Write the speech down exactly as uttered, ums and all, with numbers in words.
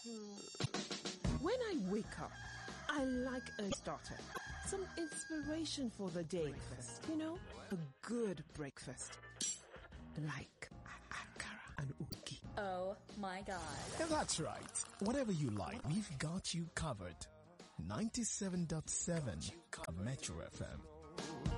When I wake up, I like a starter. Some inspiration for the day first, you know? A good breakfast. Like akara and ugi. Oh my God. That's right. Whatever you like, we've got you covered. ninety-seven point seven Metro F M.